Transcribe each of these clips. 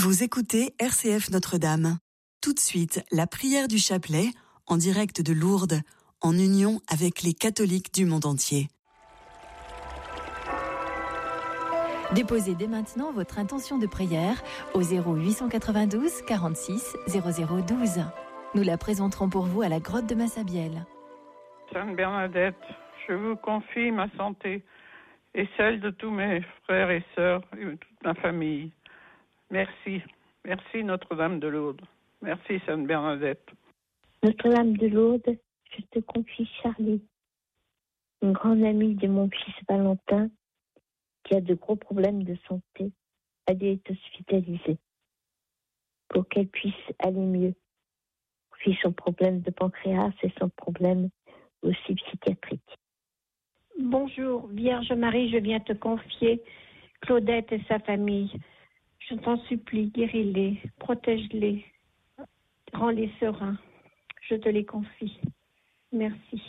Vous écoutez RCF Notre-Dame. Tout de suite, la prière du chapelet, en direct de Lourdes, en union avec les catholiques du monde entier. Déposez dès maintenant votre intention de prière au 0892 46 0012. Nous la présenterons pour vous à la grotte de Massabielle. Sainte Bernadette, je vous confie ma santé et celle de tous mes frères et sœurs et de toute ma famille. Merci. Merci Notre-Dame de Lourdes. Merci Sainte Bernadette. Notre-Dame de Lourdes, je te confie Charlie, une grande amie de mon fils Valentin, qui a de gros problèmes de santé. Elle est hospitalisée pour qu'elle puisse aller mieux. Puis son problème de pancréas et son problème aussi psychiatrique. Bonjour, Vierge Marie, je viens te confier Claudette et sa famille. Je t'en supplie, guéris-les, protège-les, rends-les sereins. Je te les confie. Merci.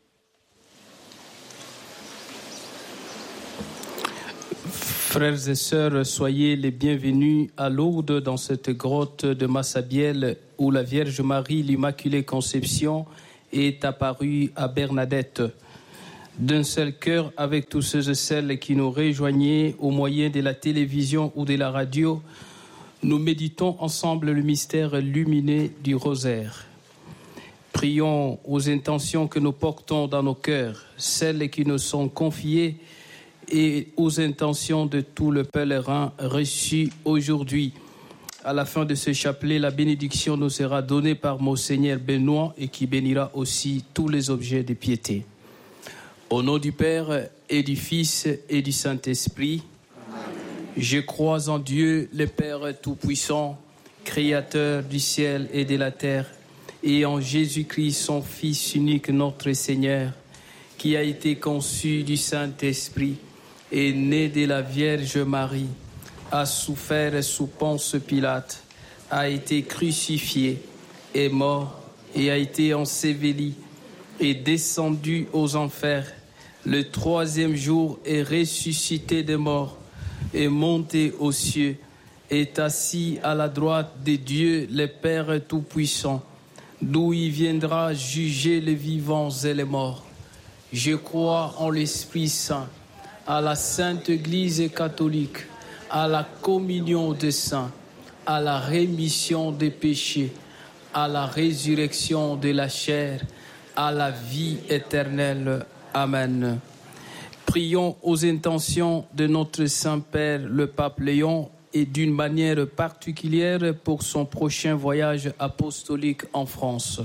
Frères et sœurs, soyez les bienvenus à Lourdes dans cette grotte de Massabielle où la Vierge Marie, l'Immaculée Conception, est apparue à Bernadette. D'un seul cœur avec tous ceux et celles qui nous rejoignaient au moyen de la télévision ou de la radio, nous méditons ensemble le mystère lumineux du rosaire. Prions aux intentions que nous portons dans nos cœurs, celles qui nous sont confiées et aux intentions de tout le pèlerin reçu aujourd'hui. À la fin de ce chapelet, la bénédiction nous sera donnée par Monseigneur Benoît et qui bénira aussi tous les objets de piété. Au nom du Père et du Fils et du Saint-Esprit, je crois en Dieu, le Père Tout-Puissant, Créateur du ciel et de la terre, et en Jésus-Christ, son Fils unique, notre Seigneur, qui a été conçu du Saint-Esprit et né de la Vierge Marie, a souffert sous Ponce Pilate, a été crucifié, est mort et a été enseveli, est descendu aux enfers. Le troisième jour est ressuscité des morts, est monté aux cieux, est assis à la droite de Dieu, le Père Tout-Puissant, d'où il viendra juger les vivants et les morts. Je crois en l'Esprit Saint, à la Sainte Église catholique, à la communion des saints, à la rémission des péchés, à la résurrection de la chair, à la vie éternelle. Amen. Prions aux intentions de notre Saint-Père, le Pape Léon, et d'une manière particulière pour son prochain voyage apostolique en France.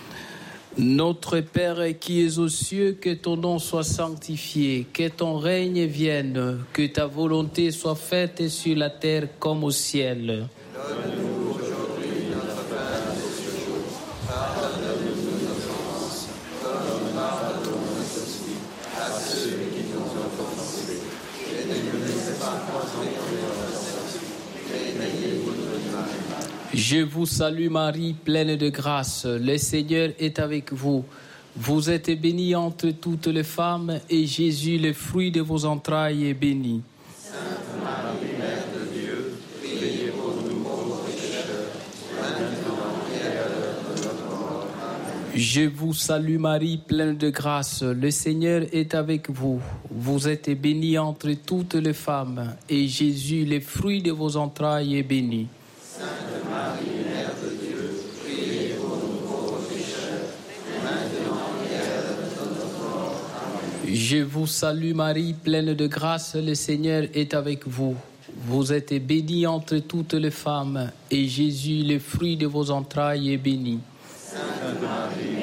Notre Père qui es aux cieux, que ton nom soit sanctifié, que ton règne vienne, que ta volonté soit faite sur la terre comme au ciel. Donne-nous aujourd'hui notre pain de ce jour. Pardonne-nous nos offenses, comme nous pardonnons aussi à ceux qui nous ont offensés. Et ne nous laissez pas entrer en tentation, mais ayez-nous de mal. Je vous salue Marie, pleine de grâce, le Seigneur est avec vous. Vous êtes bénie entre toutes les femmes, et Jésus, le fruit de vos entrailles, est béni. Sainte Marie, Mère de Dieu, priez pour nous pauvres pécheurs, maintenant et à l'heure de notre mort. Amen. Je vous salue Marie, pleine de grâce, le Seigneur est avec vous. Vous êtes bénie entre toutes les femmes, et Jésus, le fruit de vos entrailles, est béni. Sainte Marie, Mère de Dieu, priez pour nous pauvres pécheurs, maintenant et à l'heure de notre mort. Amen. Je vous salue Marie, pleine de grâce, le Seigneur est avec vous. Vous êtes bénie entre toutes les femmes, et Jésus, le fruit de vos entrailles, est béni. Sainte Marie,